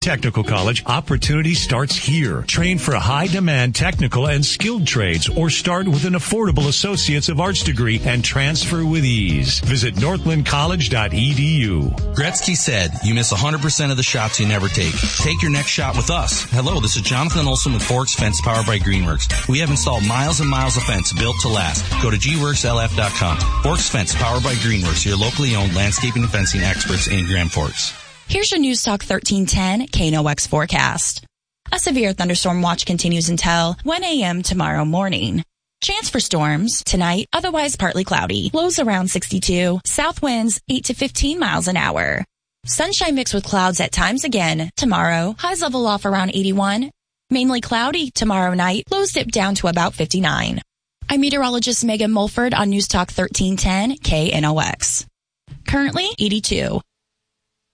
Technical College, opportunity starts here. Train for high-demand technical and skilled trades or start with an affordable Associates of Arts degree and transfer with ease. Visit northlandcollege.edu. Gretzky said, you miss 100% of the shots you never take. Take your next shot with us. Hello, this is Jonathan Olson with Forks Fence powered by Greenworks. We have installed miles and miles of fence built to last. Go to gworkslf.com. Forks Fence powered by Greenworks, your locally owned landscaping and fencing experts in Grand Forks. Here's your News Talk 1310 KNOX forecast. A severe thunderstorm watch continues until 1 a.m. tomorrow morning. Chance for storms tonight, otherwise partly cloudy. Lows around 62. South winds 8 to 15 miles an hour. Sunshine mixed with clouds at times again tomorrow. Highs level off around 81. Mainly cloudy tomorrow night. Lows dip down to about 59. I'm meteorologist Megan Mulford on News Talk 1310 KNOX. Currently 82.